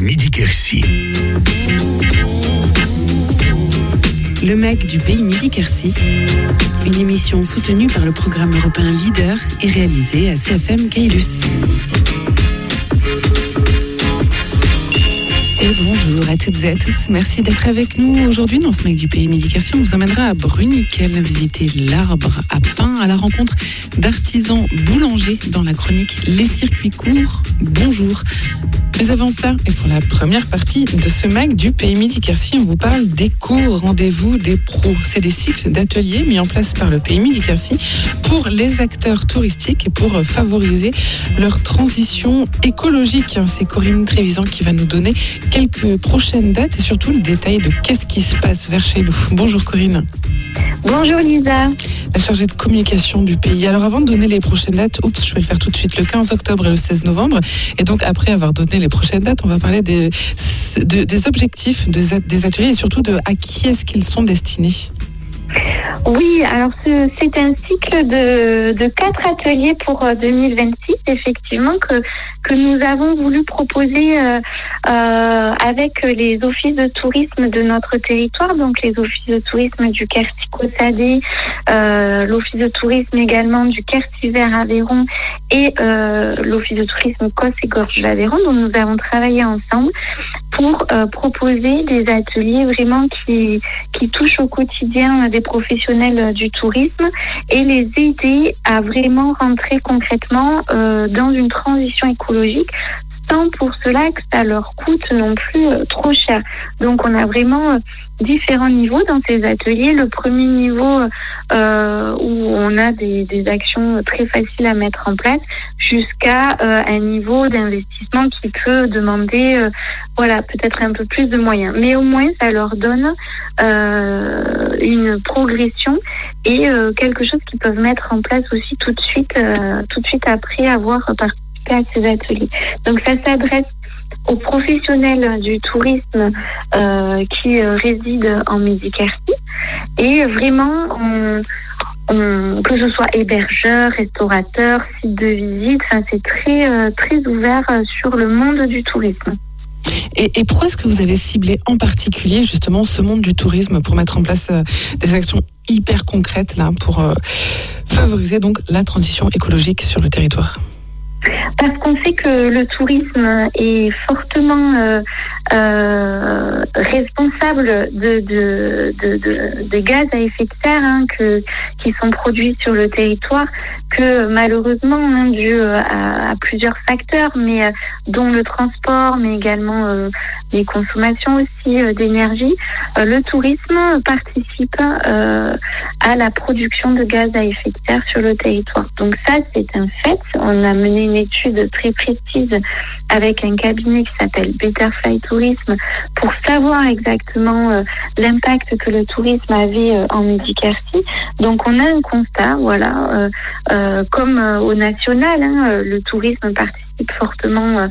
Midi-Quercy. Le MAC du Pays Midi-Quercy, une émission soutenue par le programme européen Leader et réalisée à CFM Caylus. Et bonjour à toutes et à tous, merci d'être avec nous. Aujourd'hui, dans ce MAC du Pays Midi-Quercy, on vous emmènera à Bruniquel visiter l'arbre à pain à la rencontre d'artisans boulangers dans la chronique Les Circuits Courts. Bonjour. Mais avant ça, et pour la première partie de ce MAC du Pays Midi-Quercy, on vous parle des cours rendez-vous des pros. C'est des cycles d'ateliers mis en place par le Pays Midi-Quercy pour les acteurs touristiques et pour favoriser leur transition écologique. C'est Corinne Trévisan qui va nous donner quelques prochaines dates et surtout le détail de qu'est-ce qui se passe vers chez nous. Bonjour Corinne. Bonjour Lisa. La chargée de communication du pays. Alors avant de donner les prochaines dates, je vais le faire tout de suite, le 15 octobre et le 16 novembre. Et donc après avoir donné les prochaines dates, on va parler des objectifs des ateliers et surtout de à qui est-ce qu'ils sont destinés. Oui, alors c'est un cycle de 4 ateliers pour 2026, effectivement, que nous avons voulu proposer avec les offices de tourisme de notre territoire, donc les offices de tourisme du Quercy-Caussade, l'office de tourisme également du Quercy-Vert-Aveyron et l'office de tourisme Cosse et Gorge d'Aveyron, dont nous avons travaillé ensemble pour proposer des ateliers vraiment qui touchent au quotidien des professionnels du tourisme et les aider à vraiment rentrer concrètement dans une transition écologique sans pour cela que ça leur coûte non plus trop cher. Donc on a vraiment différents niveaux dans ces ateliers. Le premier niveau où on a des actions très faciles à mettre en place jusqu'à un niveau d'investissement qui peut demander peut-être un peu plus de moyens. Mais au moins ça leur donne une progression et quelque chose qu'ils peuvent mettre en place aussi tout de suite après avoir participé à ces ateliers. Donc ça s'adresse aux professionnels du tourisme qui résident en Midi-Quercy et vraiment que ce soit hébergeurs, restaurateurs, sites de visite, c'est très ouvert sur le monde du tourisme. Et pourquoi est-ce que vous avez ciblé en particulier justement ce monde du tourisme pour mettre en place des actions hyper concrètes là pour favoriser donc la transition écologique sur le territoire ? Parce qu'on sait que le tourisme est fortement responsable des gaz à effet de serre qui sont produits sur le territoire, que malheureusement, dû à plusieurs facteurs, mais dont le transport, mais également les consommations aussi d'énergie, le tourisme participe à la production de gaz à effet de serre sur le territoire. Donc ça, c'est un fait. On a mené une étude très précise avec un cabinet qui s'appelle Betterfly Tourisme pour savoir exactement l'impact que le tourisme avait en Midi-Quercy. Donc on a un constat, comme au national, le tourisme participe fortement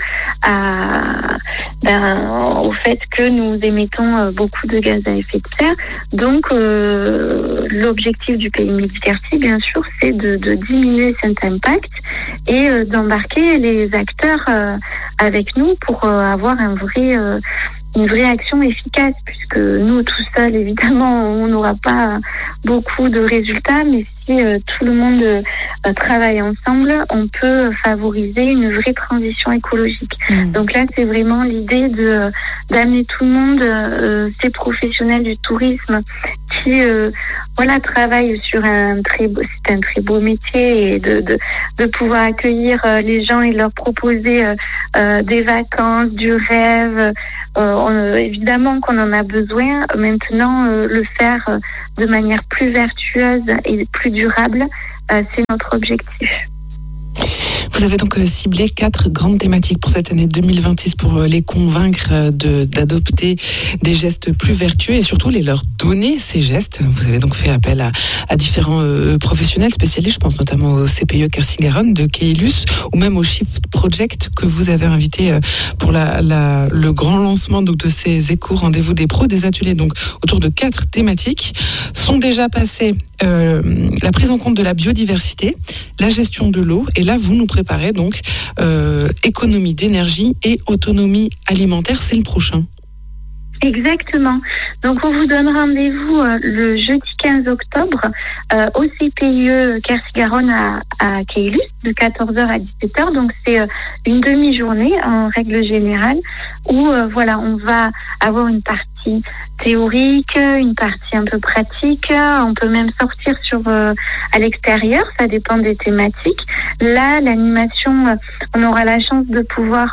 au fait que nous émettons beaucoup de gaz à effet de serre. Donc l'objectif du Pays Midi-Quercy, bien sûr, c'est de diminuer cet impact et d'embarquer les acteurs avec nous pour avoir une vraie action efficace, puisque nous, tout seuls, évidemment, on n'aura pas beaucoup de résultats, mais si tout le monde travaille ensemble, on peut favoriser une vraie transition écologique. Donc là, c'est vraiment l'idée d'amener tout le monde, ces professionnels du tourisme qui travaillent sur c'est un très beau métier, et de pouvoir accueillir les gens et leur proposer des vacances, du rêve. Évidemment qu'on en a besoin. Maintenant, le faire de manière plus vertueuse et plus durable, c'est notre objectif. Vous avez donc ciblé 4 grandes thématiques pour cette année 2026 pour les convaincre d'adopter des gestes plus vertueux et surtout leur donner ces gestes. Vous avez donc fait appel à différents professionnels spécialistes, je pense notamment au CPE Quercy-Garonne de Caylus ou même au Shift Project que vous avez invité pour le grand lancement donc, de ces éco-rendez-vous des pros, des ateliers donc autour de 4 thématiques. Sont déjà passés la prise en compte de la biodiversité, la gestion de l'eau et là vous nous préparer donc économie d'énergie et autonomie alimentaire. C'est le prochain. Exactement. Donc, on vous donne rendez-vous le jeudi 15 octobre au CPIE Quercy-Garonne à Caylus, de 14h à 17h. Donc, c'est une demi-journée en règle générale où, on va avoir une partie théorique, une partie un peu pratique. On peut même sortir à l'extérieur, ça dépend des thématiques. Là, l'animation, on aura la chance de pouvoir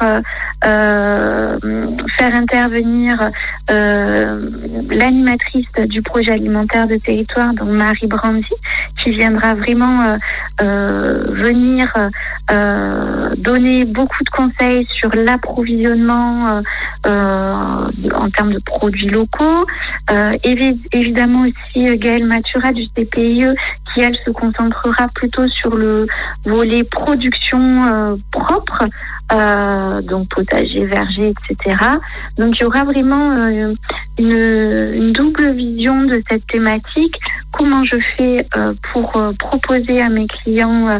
faire intervenir l'animatrice du projet alimentaire de territoire, donc Marie Brandy, qui viendra vraiment venir donner beaucoup de conseils sur l'approvisionnement en termes de produits locaux. Évidemment aussi Gaëlle Matura du CPIE, qui elle se concentrera plutôt sur le volet production propre, donc potager, verger, etc. Donc il y aura vraiment une double vision de cette thématique. Comment je fais pour proposer à mes clients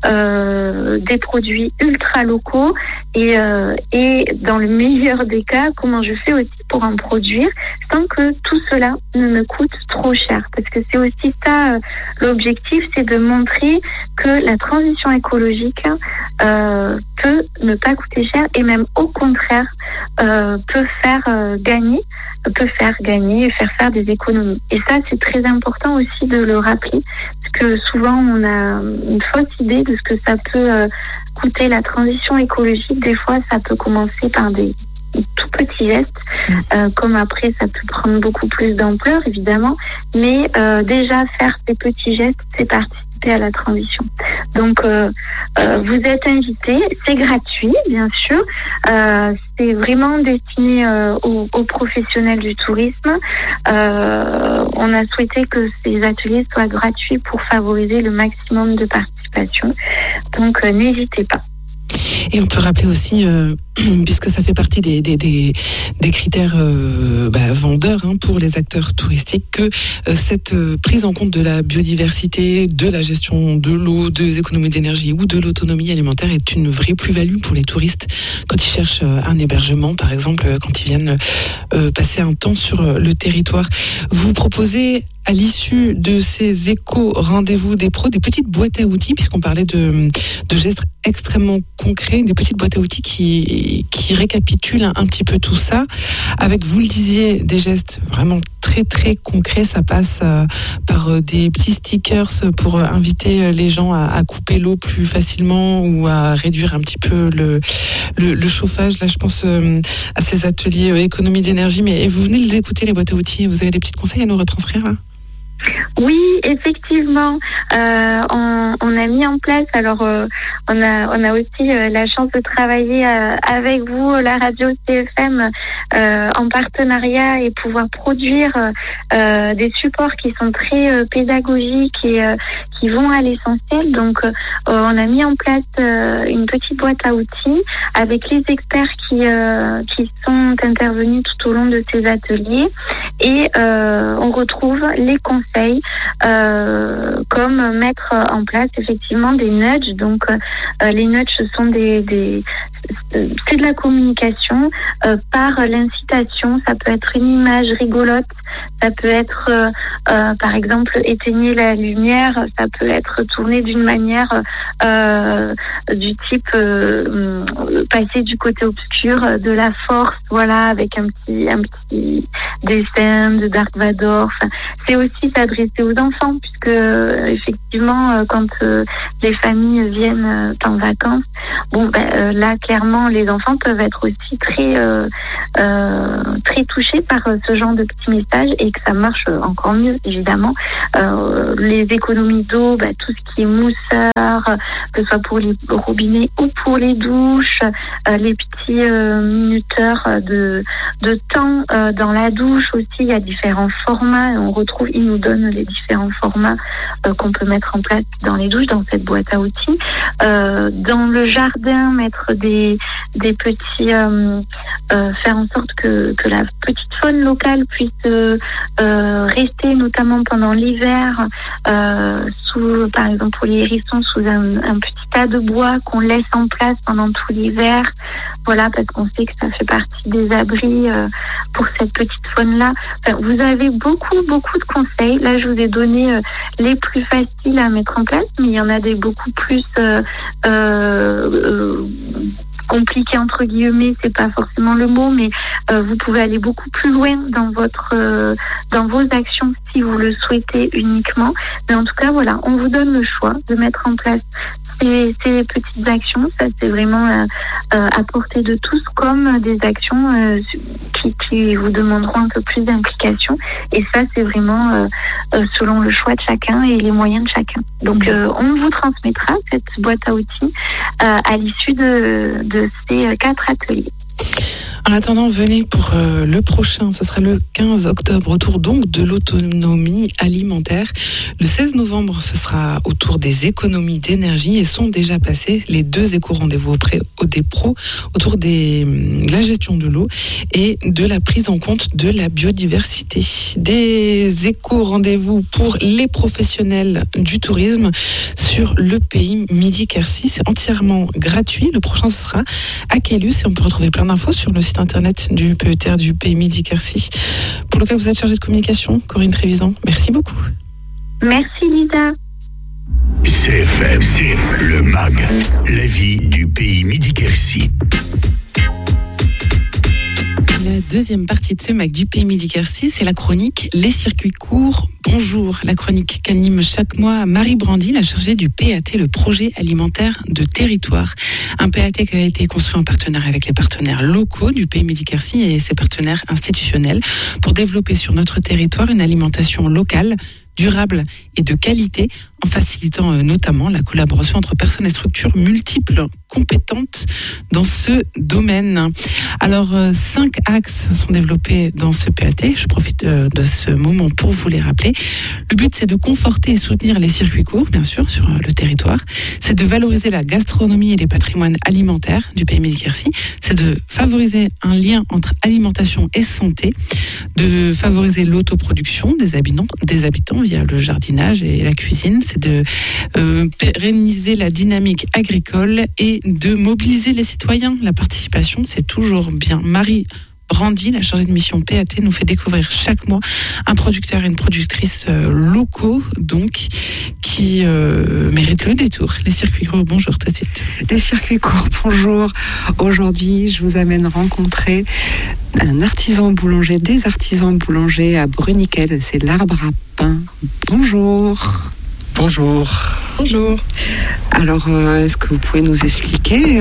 des produits ultra locaux et dans le meilleur des cas, comment je fais aussi pour en produire sans que tout cela ne me coûte trop cher. Parce que c'est aussi ça l'objectif, c'est de montrer que la transition écologique peut ne pas coûter cher et même au contraire peut faire gagner et faire des économies. Et ça, c'est très important aussi de le rappeler, parce que souvent on a une fausse idée de ce que ça peut coûter la transition écologique. Des fois, ça peut commencer par des tout petits gestes, comme après ça peut prendre beaucoup plus d'ampleur évidemment, mais déjà faire ces petits gestes, c'est participer à la transition. Donc vous êtes invités, c'est gratuit bien sûr, c'est vraiment destiné aux professionnels du tourisme. On a souhaité que ces ateliers soient gratuits pour favoriser le maximum de participation, donc n'hésitez pas. Et on peut rappeler aussi, puisque ça fait partie des critères vendeurs pour les acteurs touristiques, que cette prise en compte de la biodiversité, de la gestion de l'eau, des économies d'énergie ou de l'autonomie alimentaire est une vraie plus-value pour les touristes quand ils cherchent un hébergement, par exemple, quand ils viennent passer un temps sur le territoire. Vous proposez à l'issue de ces éco-rendez-vous des pros, des petites boîtes à outils, puisqu'on parlait de gestes extrêmement concrets, des petites boîtes à outils qui récapitulent un petit peu tout ça. Avec, vous le disiez, des gestes vraiment très très concrets. Ça passe par des petits stickers pour inviter les gens à couper l'eau plus facilement ou à réduire un petit peu le chauffage. Là, je pense à ces ateliers économie d'énergie. Mais vous venez de les écouter, les boîtes à outils. Vous avez des petits conseils à nous retranscrire hein? Oui, effectivement, on a mis en place. Alors, on a aussi la chance de travailler avec vous, la radio CFM, en partenariat et pouvoir produire des supports qui sont très pédagogiques et qui vont à l'essentiel. Donc, on a mis en place une petite boîte à outils avec les experts qui sont intervenus tout au long de ces ateliers et on retrouve les conseils comme mettre en place effectivement des nudges. Donc les nudges, ce sont c'est de la communication par l'incitation. Ça peut être une image rigolote, ça peut être par exemple éteignez la lumière, ça peut être tourné d'une manière du type passer du côté obscur de la force, voilà, avec un petit dessin de Dark Vador. Enfin, c'est aussi s'adresser aux enfants, puisque effectivement quand les familles viennent en vacances, là clairement les enfants peuvent être aussi très touchés par ce genre de petits messages, et que ça marche encore mieux évidemment. Les économies d'eau, tout ce qui est mousseur, que ce soit pour les robinets ou pour les douches, les petits minuteurs de temps dans la douche aussi. Il y a différents formats, ils nous donnent les différents formats qu'on peut mettre en place dans les douches, dans cette boîte à outils. Dans le jardin, mettre des petits, faire en sorte que la petite faune locale puisse rester, notamment pendant l'hiver, sous, par exemple pour les hérissons, sous un petit tas de bois qu'on laisse en place pendant tout l'hiver. Voilà, parce qu'on sait que ça fait partie des abris pour cette petite faune-là. Enfin, vous avez beaucoup de conseils. Là, je vous ai donné les plus faciles à mettre en place, mais il y en a des beaucoup plus compliqués entre guillemets, c'est pas forcément le mot, mais vous pouvez aller beaucoup plus loin dans vos actions si vous le souhaitez uniquement. Mais en tout cas, voilà, on vous donne le choix de mettre en place ces petites actions. Ça, c'est vraiment à portée de tous, comme des actions qui vous demanderont un peu plus d'implication. Et ça, c'est vraiment selon le choix de chacun et les moyens de chacun. Donc, on vous transmettra cette boîte à outils à l'issue de ces 4 ateliers. En attendant, venez pour le prochain, ce sera le 15 octobre, autour donc de l'autonomie alimentaire. Le 16 novembre, ce sera autour des économies d'énergie et sont déjà passés les 2 éco-rendez-vous auprès des pros autour de la gestion de l'eau et de la prise en compte de la biodiversité. Des éco-rendez-vous pour les professionnels du tourisme sur le pays Midi-Quercy. C'est entièrement gratuit. Le prochain, ce sera à Caylus et on peut retrouver plein d'infos sur le site internet du PETR du pays Midi-Quercy. Pour lequel vous êtes chargée de communication, Corinne Trévisan. Merci beaucoup. Merci Lisa. CFM, le MAG, la vie du pays Midi-Quercy. La deuxième partie de ce MAG du pays Midi-Quercy, c'est la chronique Les circuits courts. Bonjour, la chronique qu'anime chaque mois Marie Brandy, la chargée du PAT, le projet alimentaire de territoire. Un PAT qui a été construit en partenariat avec les partenaires locaux du pays Midi-Quercy et ses partenaires institutionnels pour développer sur notre territoire une alimentation locale, durable et de qualité, en facilitant notamment la collaboration entre personnes et structures multiples, compétentes dans ce domaine. Alors, 5 axes sont développés dans ce PAT. Je profite de ce moment pour vous les rappeler. Le but, c'est de conforter et soutenir les circuits courts, bien sûr, sur le territoire. C'est de valoriser la gastronomie et les patrimoines alimentaires du pays Midi-Quercy. C'est de favoriser un lien entre alimentation et santé, de favoriser l'autoproduction des habitants via le jardinage et la cuisine. C'est de pérenniser la dynamique agricole et de mobiliser les citoyens. La participation, c'est toujours bien. Marie Brandy, la chargée de mission PAT, nous fait découvrir chaque mois un producteur et une productrice locaux, donc, qui méritent le détour. Les circuits courts, bonjour tout de suite. Les circuits courts, bonjour. Aujourd'hui, je vous amène rencontrer un artisan boulanger, des artisans boulangers à Bruniquel. C'est l'Arbre à Pain. Bonjour. Bonjour. Bonjour. Alors, est-ce que vous pouvez nous expliquer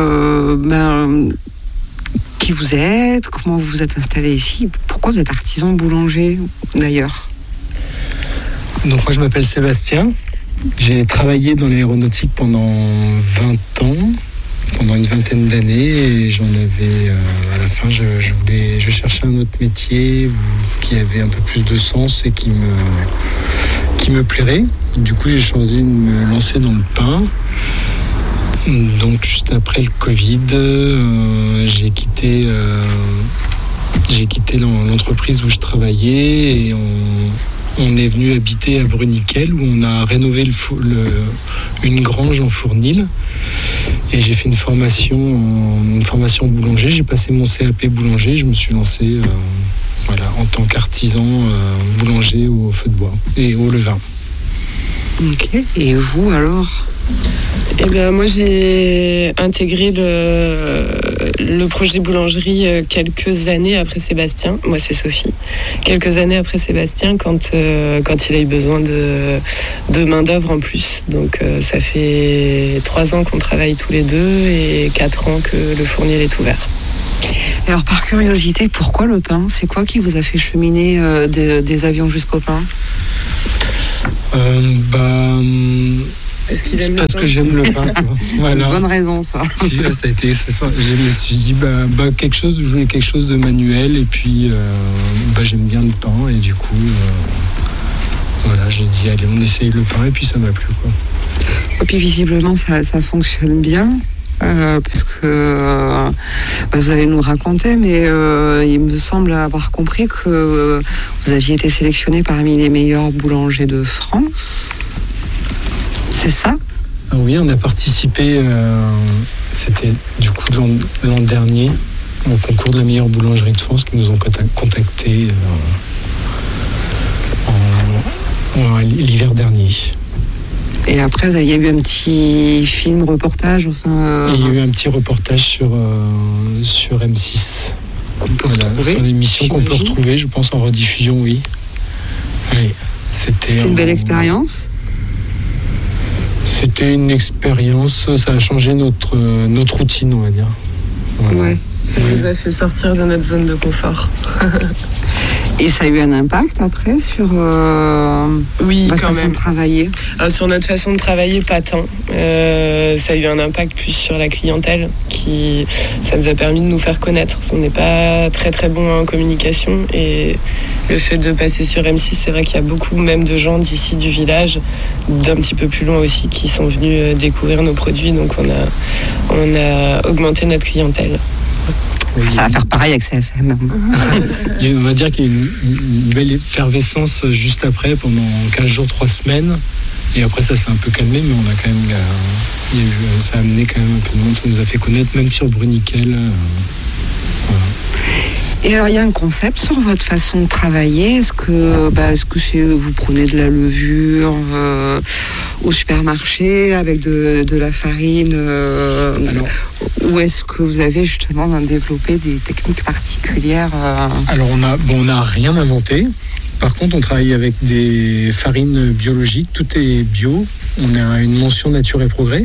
qui vous êtes, comment vous vous êtes installé ici, pourquoi vous êtes artisan boulanger d'ailleurs? Donc moi je m'appelle Sébastien. J'ai travaillé dans l'aéronautique pendant 20 ans, pendant une vingtaine d'années, et j'en avais à la fin je cherchais un autre métier qui avait un peu plus de sens et qui me plairait. Du coup j'ai choisi de me lancer dans le pain. Donc juste après le Covid, j'ai quitté l'entreprise où je travaillais et on est venu habiter à Bruniquel où on a rénové une grange en fournil. Et j'ai fait une formation boulanger. J'ai passé mon CAP boulanger. Je me suis lancé en tant qu'artisan boulanger au feu de bois et au levain. Ok. Et vous alors? Eh bien, moi, j'ai intégré le projet boulangerie quelques années après Sébastien. Moi, c'est Sophie. Quelques années après Sébastien, quand il a eu besoin de main-d'œuvre en plus. Donc, ça fait 3 ans qu'on travaille tous les deux et 4 ans que le fournil est ouvert. Alors, par curiosité, pourquoi le pain? C'est quoi qui vous a fait cheminer des avions jusqu'au pain? Parce que j'aime le pain. Voilà. Bonne raison, ça. Ça a été, c'est ça. Je me suis dit, je voulais quelque chose de manuel, et puis j'aime bien le pain, et du coup, j'ai dit, allez, on essaye le pain, et puis ça m'a plu, quoi. Et puis visiblement, ça fonctionne bien. puisque vous allez nous raconter, mais il me semble avoir compris que vous aviez été sélectionné parmi les meilleurs boulangers de France. C'est ça ? Ah oui, on a participé, c'était du coup l'an dernier, au concours de la meilleure boulangerie de France, qui nous ont contactés l'hiver dernier. Et après, il y a eu un petit film, reportage, enfin... Et il y a eu un petit reportage sur M6. Qu'on peut retrouver, sur l'émission qu'on peut retrouver, je pense, en rediffusion, oui. C'était une belle expérience. C'était une expérience, ça a changé notre routine, on va dire. Voilà. Ouais. Ça nous a fait sortir de notre zone de confort. Et ça a eu un impact après sur votre façon de travailler ? Sur notre façon de travailler, pas tant. Ça a eu un impact plus sur la clientèle, ça nous a permis de nous faire connaître. On n'est pas très très bon en communication et le fait de passer sur M6, c'est vrai qu'il y a beaucoup même de gens d'ici du village, d'un petit peu plus loin aussi, qui sont venus découvrir nos produits. Donc on a augmenté notre clientèle. Ça va faire pareil avec CFM. On va dire qu'il y a une belle effervescence juste après, pendant 15 jours, 3 semaines. Et après, ça s'est un peu calmé, mais on a quand même. Ça a amené quand même un peu de monde, ça nous a fait connaître, même sur Bruniquel. Voilà. Et alors, il y a un concept sur votre façon de travailler. Est-ce que vous prenez de la levure au supermarché avec de la farine ou est-ce que vous avez justement développé des techniques particulières Alors, on n'a rien inventé. Par contre, on travaille avec des farines biologiques. Tout est bio. On a une mention Nature et Progrès.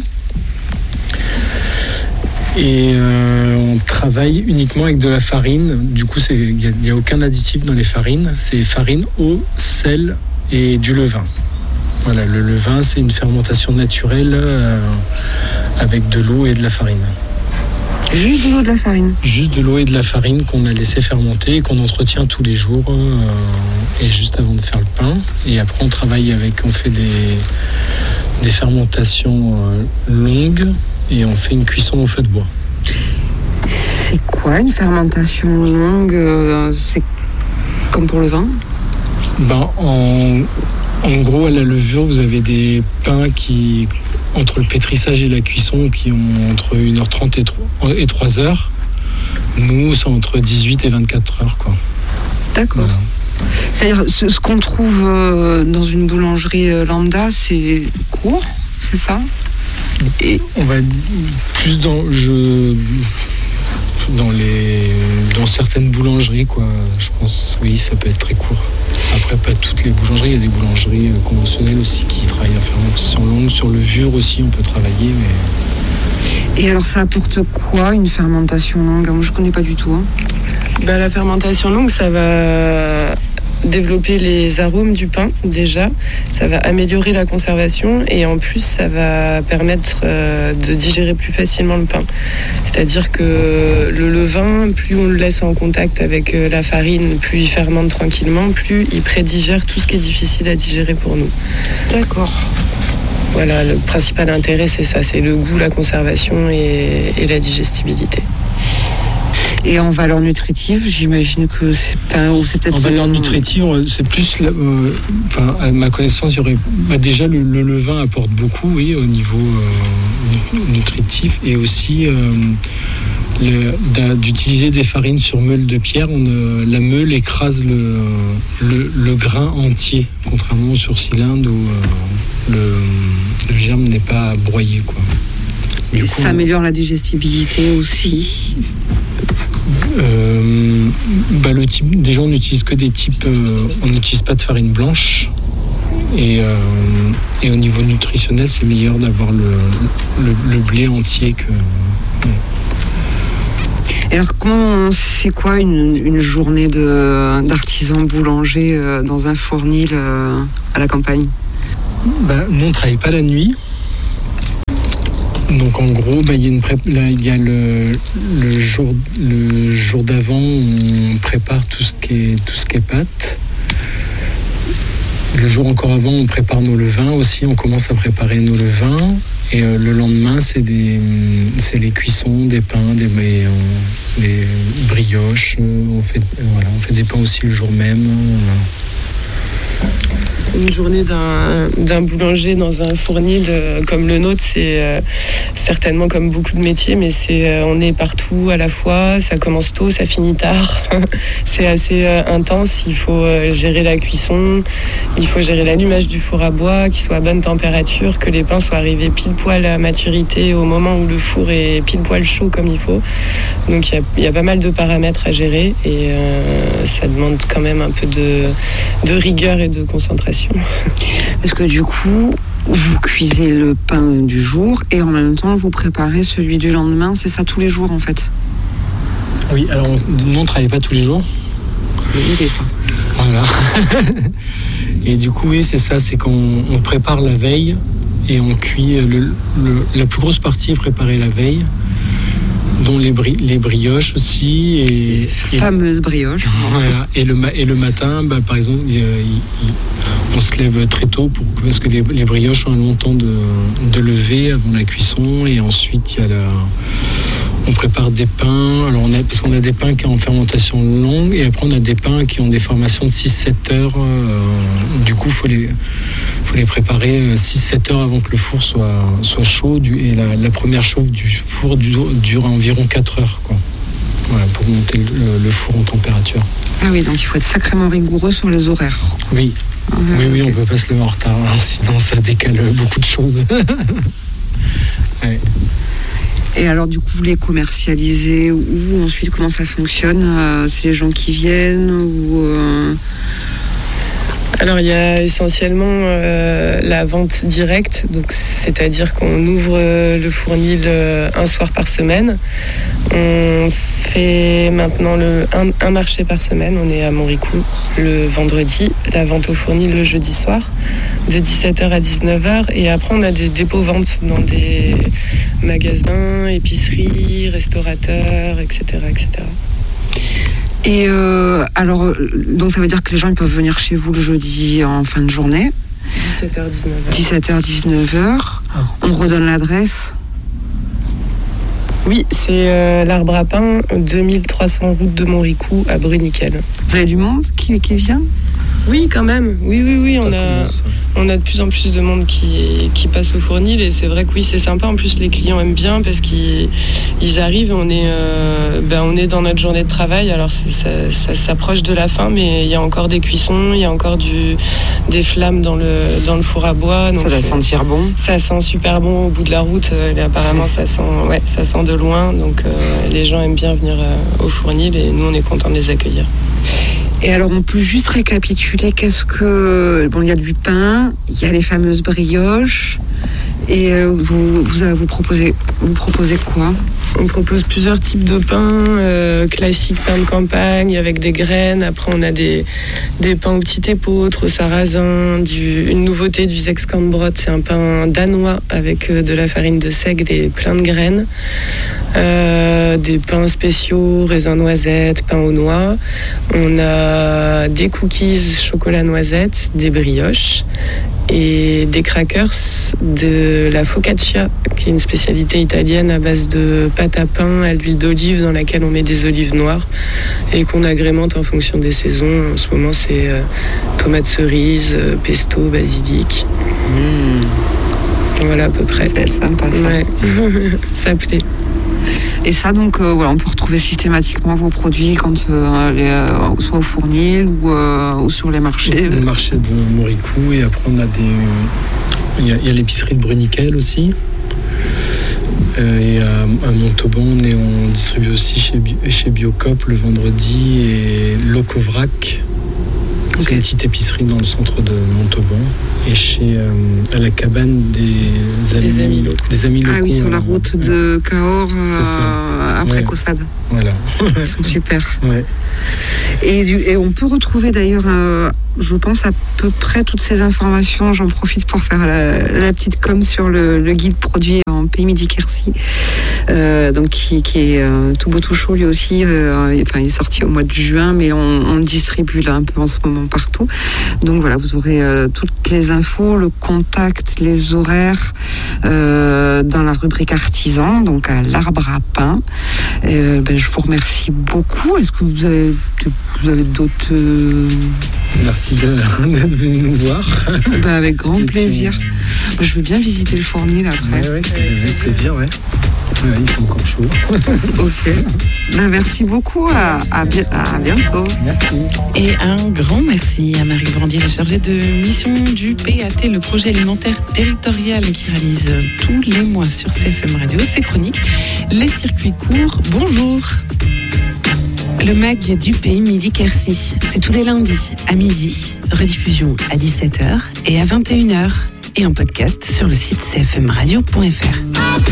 Et on travaille uniquement avec de la farine. Du coup, il n'y a aucun additif dans les farines. C'est farine, eau, sel et du levain. Voilà, le levain, c'est une fermentation naturelle avec de l'eau et de la farine. Juste de l'eau et de la farine ? Juste de l'eau et de la farine qu'on a laissé fermenter et qu'on entretient tous les jours et juste avant de faire le pain. Et après, on fait des fermentations longues. Et on fait une cuisson au feu de bois. C'est quoi une fermentation longue ? C'est comme pour le vin ? En gros, à la levure, vous avez des pains qui, entre le pétrissage et la cuisson, qui ont entre 1h30 et 3h. Nous, c'est entre 18 et 24 heures, quoi. D'accord. Voilà. C'est-à-dire, ce qu'on trouve dans une boulangerie lambda, c'est court, c'est ça ? Et on va plus dans certaines boulangeries, quoi. Je pense, oui, ça peut être très court. Après, pas toutes les boulangeries. Il y a des boulangeries conventionnelles aussi qui travaillent en fermentation longue. Sur levure aussi, on peut travailler. Mais... Et alors, ça apporte quoi, une fermentation longue ? Moi, je ne connais pas du tout. Hein. La fermentation longue, ça va développer les arômes du pain déjà, ça va améliorer la conservation et en plus ça va permettre de digérer plus facilement le pain. C'est-à-dire que le levain, plus on le laisse en contact avec la farine, plus il fermente tranquillement, plus il prédigère tout ce qui est difficile à digérer pour nous. D'accord. Voilà, le principal intérêt c'est ça, c'est le goût, la conservation et la digestibilité. Et en valeur nutritive, j'imagine que c'est peut-être... En valeur nutritive, c'est plus... à ma connaissance, il y aurait... déjà, le levain apporte beaucoup, oui, au niveau nutritif. Et aussi, d'utiliser des farines sur meule de pierre, la meule écrase le grain entier, contrairement sur cylindre où le germe n'est pas broyé, quoi. Du coup, ça améliore la digestibilité aussi. Déjà on n'utilise que des types, on n'utilise pas de farine blanche et au niveau nutritionnel c'est meilleur d'avoir le blé entier que. Et alors c'est quoi une journée d'artisan boulanger dans un fournil à la campagne ? Nous on ne travaille pas la nuit. Donc en gros, il y a le jour d'avant, on prépare tout ce qui est pâte. Le jour encore avant, on prépare nos levains aussi. On commence à préparer nos levains. Et le lendemain, c'est les cuissons, des pains, des brioches. On fait des pains aussi le jour même. Une journée d'un boulanger dans un fournil comme le nôtre, c'est certainement comme beaucoup de métiers, mais on est partout à la fois, ça commence tôt, ça finit tard. C'est assez intense, il faut gérer la cuisson, il faut gérer l'allumage du four à bois, qu'il soit à bonne température, que les pains soient arrivés pile poil à maturité au moment où le four est pile poil chaud comme il faut. Donc il y a pas mal de paramètres à gérer et ça demande quand même un peu de rigueur et de concentration. Parce que du coup, vous cuisez le pain du jour et en même temps vous préparez celui du lendemain, c'est ça tous les jours en fait? Oui, alors nous on ne travaille pas tous les jours. C'est ça. Voilà. Et du coup, oui, c'est ça, c'est qu'on prépare la veille et on cuit. La plus grosse partie est préparée la veille, dont les brioches aussi. Et fameuses brioches. Voilà. Et le matin, par exemple, on se lève très tôt parce que les brioches ont un long temps de lever avant la cuisson. Et ensuite, on prépare des pains. Alors parce qu'on a des pains qui sont en fermentation longue et après on a des pains qui ont des formations de 6-7 heures. Du coup, faut les préparer 6-7 heures avant que le four soit chaud. Et la première chauffe du four dure environ 4 heures, quoi. Voilà, pour monter le four en température. Ah oui, donc il faut être sacrément rigoureux sur les horaires. Oui. Oui, on ne peut pas se lever en retard, hein, sinon ça décale beaucoup de choses. Ouais. Et alors du coup, vous les commercialisez où ensuite, comment ça fonctionne? C'est les gens qui viennent ou Alors il y a essentiellement la vente directe, donc c'est-à-dire qu'on ouvre le fournil un soir par semaine. On fait maintenant un marché par semaine, on est à Montricou le vendredi, la vente au fournil le jeudi soir, de 17h à 19h, et après on a des dépôts-ventes dans des magasins, épiceries, restaurateurs, etc. etc. Et alors, donc ça veut dire que les gens ils peuvent venir chez vous le jeudi en fin de journée. 17h, 19h. On redonne l'adresse. Oui, c'est l'Arbre à Pain, 2300 route de Montricou à Bruniquel. Vous avez du monde qui vient? Oui, quand même. Oui. On a de plus en plus de monde qui passe au fournil et c'est vrai que oui, c'est sympa. En plus, les clients aiment bien parce qu'ils arrivent. On est dans notre journée de travail. Alors, ça s'approche de la fin, mais il y a encore des cuissons, il y a encore des flammes dans le four à bois. Donc ça doit sentir bon. Ça sent super bon au bout de la route. Et apparemment, ça sent de loin. Donc, les gens aiment bien venir au fournil et nous, on est contents de les accueillir. Et alors, on peut juste récapituler il y a du pain, il y a les fameuses brioches, et vous proposez quoi? On propose plusieurs types de pains, classiques pain de campagne avec des graines. Après, on a des pains au petit épeautre, au sarrasin, une nouveauté du Zexkornbrød, c'est un pain danois avec de la farine de seigle et plein de graines. Des pains spéciaux, raisin noisette, pain aux noix. On a des cookies chocolat noisette, des brioches et des crackers de la focaccia, qui est une spécialité italienne à base de pâte à pain à l'huile d'olive dans laquelle on met des olives noires et qu'on agrémente en fonction des saisons. En ce moment, c'est tomates cerises, pesto, basilic. Voilà à peu près. C'est sympa ça. Ouais. Ça plaît. Et ça, donc, on peut retrouver systématiquement vos produits quand soit au fournil ou sur les marchés. Le marché de Montricou, et après on a il y a l'épicerie de Bruniquel aussi. Et à Montauban, on distribue aussi chez Biocop le vendredi, et Locovrac. C'est une petite épicerie dans le centre de Montauban, et à la cabane des amis locaux. Ah oui, sur la route de Cahors après Caussade. Voilà. Ils sont super. Ouais. Et on peut retrouver d'ailleurs je pense, à peu près toutes ces informations. J'en profite pour faire la petite com sur le guide produit en Pays Midi-Quercy, donc qui est tout beau tout chaud lui aussi. Il est sorti au mois de juin, mais on le distribue là un peu en ce moment partout. Donc voilà, vous aurez toutes les infos, le contact, les horaires dans la rubrique artisan, donc à l'Arbre à Pain. Je vous remercie beaucoup. Est-ce que vous avez d'autres... Merci d'être venu nous voir. Avec grand plaisir. Moi, je veux bien visiter le fournier là après. Oui, avec plaisir, ouais. Ils sont encore chauds. Ok. Merci beaucoup. À bientôt. Merci. Et un grand merci à Marie Brandier, la chargée de mission du PAT, le projet alimentaire territorial qui réalise tous les mois sur CFM Radio ses chroniques, les circuits courts. Bonjour. Le MAG du Pays Midi-Quercy, c'est tous les lundis à midi, rediffusion à 17h et à 21h et en podcast sur le site cfmradio.fr.